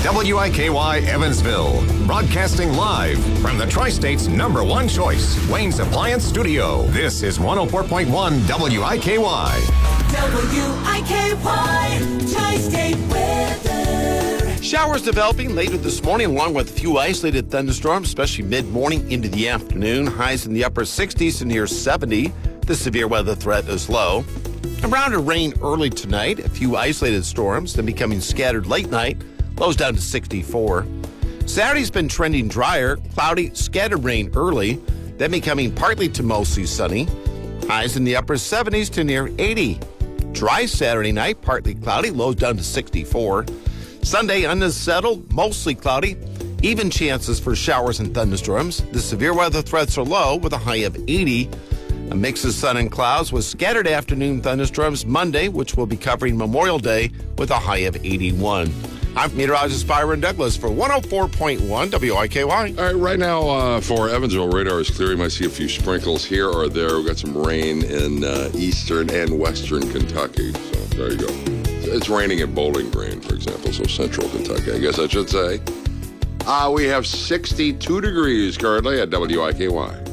WIKY Evansville, broadcasting live from the Tri-State's #1 choice, Wayne's Appliance Studio. This is 104.1 WIKY. WIKY, Tri-State weather. Showers developing later this morning, along with a few isolated thunderstorms, especially mid-morning into the afternoon. Highs in the upper 60s to near 70. The severe weather threat is low. Around to rain early tonight. A few isolated storms, then becoming scattered late night. Lows down to 64. Saturday's been trending drier. Cloudy, scattered rain early, then becoming partly to mostly sunny. Highs in the upper 70s to near 80. Dry Saturday night, partly cloudy. Lows down to 64. Sunday, unsettled, mostly cloudy. Even chances for showers and thunderstorms. The severe weather threats are low with a high of 80. A mix of sun and clouds with scattered afternoon thunderstorms Monday, which will be covering Memorial Day with a high of 81. I'm meteorologist Byron Douglas for 104.1 WIKY. All right, right now for Evansville, radar is clear. You might see a few sprinkles here or there. We've got some rain in eastern and western Kentucky. So there you go. It's raining in Bowling Green, for example, so central Kentucky, I guess I should say. We have 62 degrees currently at WIKY.